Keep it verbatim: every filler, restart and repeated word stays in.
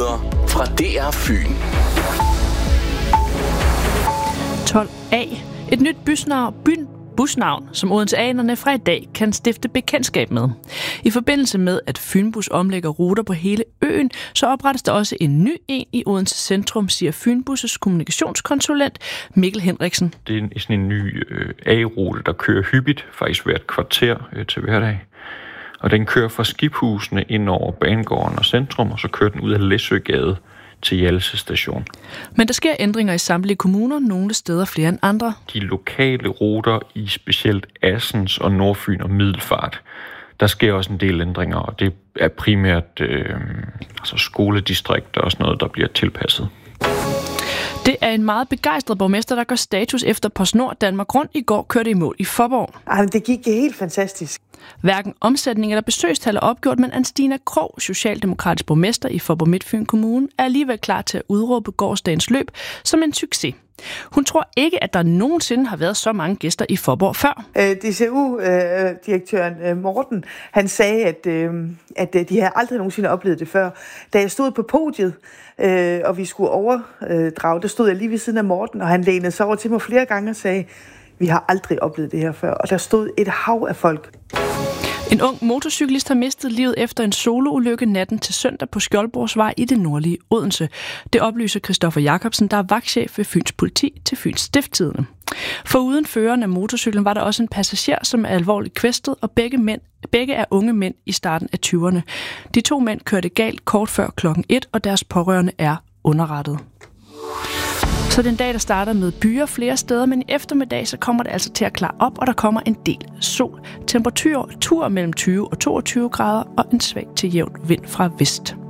Nyheder fra D R Fyn. tolv A. Et nyt bysnavn, byn, busnavn, som odenseanerne fra i dag kan stifte bekendtskab med. I forbindelse med, at Fynbus omlægger ruter på hele øen, så oprettes der også en ny en i Odense Centrum, siger Fynbus' kommunikationskonsulent Mikkel Henriksen. Det er sådan en ny øh, A-rute, der kører hyppigt, faktisk hvert kvarter øh, til hverdag. Og den kører fra Skiphusene ind over Banegården og Centrum, og så kører den ud af Læsøgade til Hjallese Station. Men der sker ændringer i samtlige kommuner, nogle steder flere end andre. De lokale ruter i specielt Assens og Nordfyn og Middelfart, der sker også en del ændringer, og det er primært øh, altså skoledistrikter og sådan noget, der bliver tilpasset. Det er en meget begejstret borgmester, der gør status efter PostNord Danmark Rundt i går kørte i mål i Faaborg. Ej, det gik helt fantastisk. Hverken omsætning eller besøgstal er opgjort, men Anstina Krog, socialdemokratisk borgmester i Faaborg Midtfyn Kommune, er alligevel klar til at udråbe gårsdagens løb som en succes. Hun tror ikke, at der nogensinde har været så mange gæster i Faaborg før. D C U-direktøren Morten, han sagde, at, at de havde aldrig nogensinde oplevet det før. Da jeg stod på podiet, og vi skulle overdrage, der stod jeg lige ved siden af Morten, og han lænede sig over til mig flere gange og sagde, vi har aldrig oplevet det her før. Og der stod et hav af folk. En ung motorcyklist har mistet livet efter en soloulykke natten til søndag på Skjoldborgsvej i det nordlige Odense. Det oplyser Christoffer Jacobsen, der er vagtchef ved Fyns Politi til Fyns Stiftstidende. Foruden føreren af motorcyklen var der også en passager, som er alvorligt kvæstet, og begge, mænd, begge er unge mænd i starten af tyverne. De to mænd kørte galt kort før klokken et, og deres pårørende er underrettet. Så den dag, der starter med byer flere steder, men i eftermiddag, så kommer det altså til at klare op, og der kommer en del sol. Temperaturer tur mellem tyve og toogtyve grader, og en svag til jævn vind fra vest.